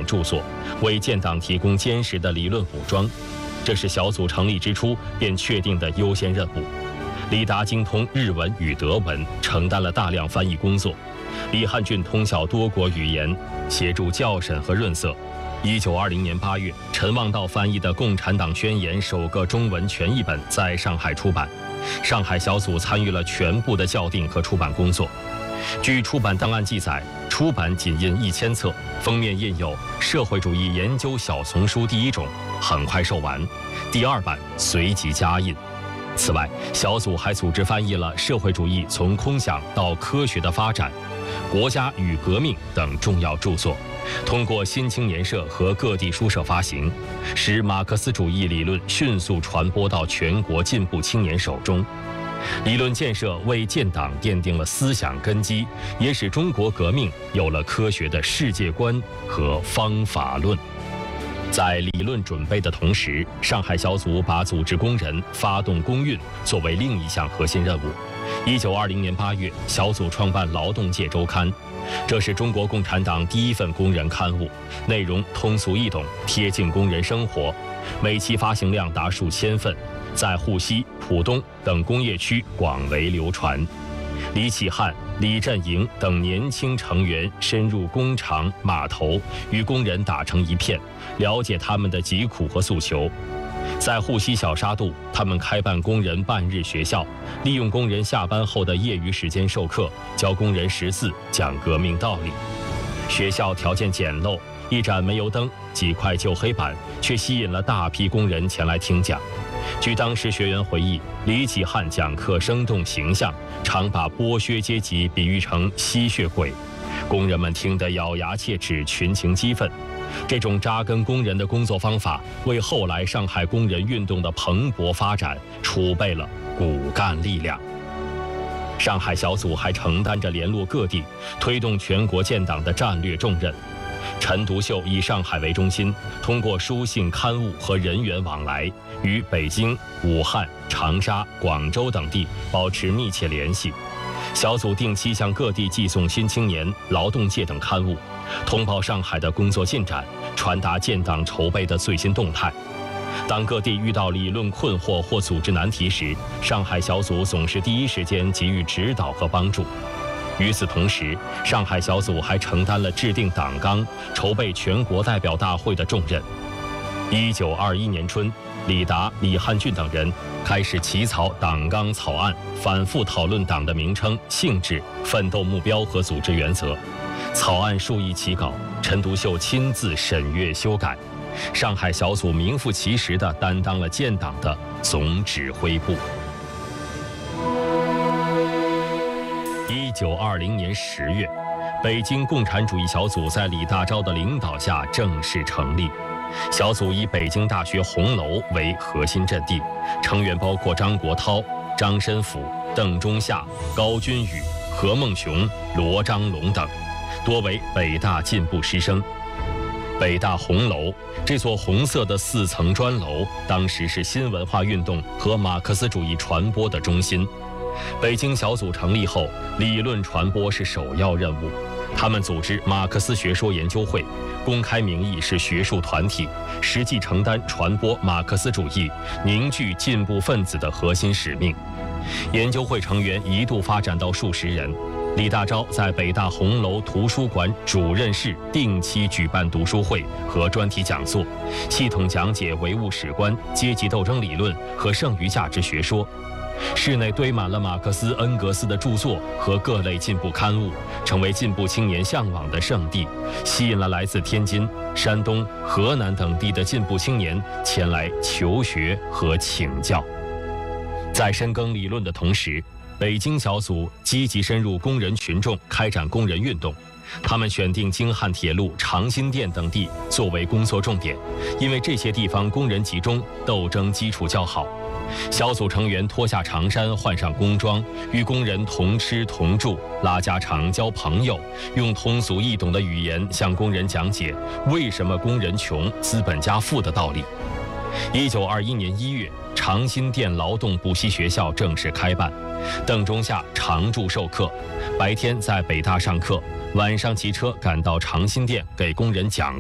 点著作，为建党提供坚实的理论武装。这是小组成立之初便确定的优先任务。李达精通日文与德文，承担了大量翻译工作。李汉俊通晓多国语言，协助校审和润色。1920年8月，陈望道翻译的《共产党宣言》首个中文全译本在上海出版。上海小组参与了全部的校订和出版工作。据出版档案记载，出版仅印1000册，封面印有《社会主义研究小丛书》第1种，很快售完，第2版随即加印。此外，小组还组织翻译了《社会主义从空想到科学的发展》、《国家与革命》等重要著作，通过新青年社和各地书社发行，使马克思主义理论迅速传播到全国进步青年手中。理论建设为建党奠定了思想根基，也使中国革命有了科学的世界观和方法论。在理论准备的同时，上海小组把组织工人发动工运作为另一项核心任务。1920年8月，小组创办《劳动界周刊》，这是中国共产党第一份工人刊物，内容通俗易懂，贴近工人生活，每期发行量达数千份，在沪西、浦东等工业区广为流传。李启汉、李振营等年轻成员深入工厂、码头，与工人打成一片，了解他们的疾苦和诉求。在沪西小沙渡，他们开办工人半日学校，利用工人下班后的业余时间授课，教工人识字，讲革命道理。学校条件简陋，一盏煤油灯、几块旧黑板，却吸引了大批工人前来听讲。据当时学员回忆，李启汉讲课生动形象，常把剥削阶级比喻成吸血鬼，工人们听得咬牙切齿，群情激愤。这种扎根工人的工作方法，为后来上海工人运动的蓬勃发展储备了骨干力量。上海小组还承担着联络各地、推动全国建党的战略重任。陈独秀以上海为中心，通过书信、刊物和人员往来，与北京、武汉、长沙、广州等地保持密切联系。小组定期向各地寄送《新青年》《劳动界》等刊物，通报上海的工作进展，传达建党筹备的最新动态。当各地遇到理论困惑或组织难题时，上海小组总是第一时间给予指导和帮助。与此同时，上海小组还承担了制定党纲、筹备全国代表大会的重任。1921年春，李达、李汉俊等人开始起草党纲草案，反复讨论党的名称、性质、奋斗目标和组织原则。草案数易起稿，陈独秀亲自审阅修改。上海小组名副其实地担当了建党的总指挥部。1920年10月，北京共产主义小组在李大钊的领导下正式成立。小组以北京大学红楼为核心阵地，成员包括张国焘、张申府、邓中夏、高君宇、何孟雄、罗章龙等，多为北大进步师生。北大红楼这座红色的4层砖楼，当时是新文化运动和马克思主义传播的中心。北京小组成立后，理论传播是首要任务。他们组织马克思学说研究会，公开名义是学术团体，实际承担传播马克思主义、凝聚进步分子的核心使命。研究会成员一度发展到数十人。李大钊在北大红楼图书馆主任室定期举办读书会和专题讲座，系统讲解唯物史观、阶级斗争理论和剩余价值学说。室内堆满了马克思、恩格斯的著作和各类进步刊物，成为进步青年向往的圣地，吸引了来自天津、山东、河南等地的进步青年前来求学和请教。在深耕理论的同时，北京小组积极深入工人群众，开展工人运动。他们选定京汉铁路、长辛店等地作为工作重点，因为这些地方工人集中，斗争基础较好。小组成员脱下长衫，换上工装，与工人同吃同住，拉家常，交朋友，用通俗易懂的语言向工人讲解为什么工人穷、资本家富的道理。1921年1月，长辛店劳动补习学校正式开办，邓中夏常驻授课，白天在北大上课，晚上骑车赶到长辛店给工人讲